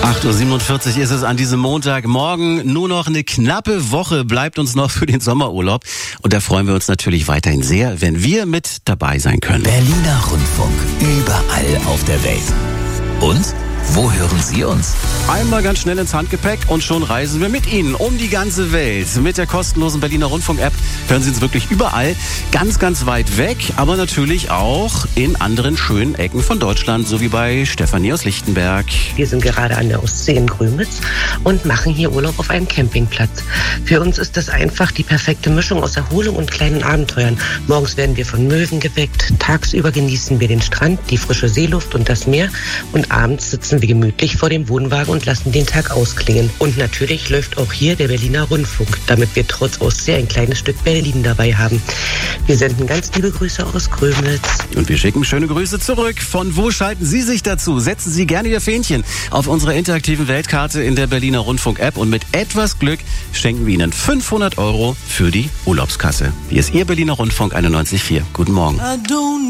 8:47 Uhr ist es an diesem Montagmorgen. Nur noch eine knappe Woche bleibt uns noch für den Sommerurlaub. Und da freuen wir uns natürlich weiterhin sehr, wenn wir mit dabei sein können. Berliner Rundfunk, überall auf der Welt. Und wo hören Sie uns? Einmal ganz schnell ins Handgepäck und schon reisen wir mit Ihnen um die ganze Welt. Mit der kostenlosen Berliner Rundfunk-App hören Sie uns wirklich überall, ganz, ganz weit weg, aber natürlich auch in anderen schönen Ecken von Deutschland, so wie bei Stefanie aus Lichtenberg. Wir sind gerade an der Ostsee in Grömitz und machen hier Urlaub auf einem Campingplatz. Für uns ist das einfach die perfekte Mischung aus Erholung und kleinen Abenteuern. Morgens werden wir von Möwen geweckt, tagsüber genießen wir den Strand, die frische Seeluft und das Meer und abends sitzen wir gemütlich vor dem Wohnwagen und lassen den Tag ausklingen. Und natürlich läuft auch hier der Berliner Rundfunk, damit wir trotz Ostsee ein kleines Stück Berlin dabei haben. Wir senden ganz liebe Grüße aus Grömitz. Und wir schicken schöne Grüße zurück. Von wo schalten Sie sich dazu? Setzen Sie gerne Ihr Fähnchen auf unserer interaktiven Weltkarte in der Berliner Rundfunk-App und mit etwas Glück schenken wir Ihnen 500 € für die Urlaubskasse. Hier ist Ihr Berliner Rundfunk 91.4. Guten Morgen.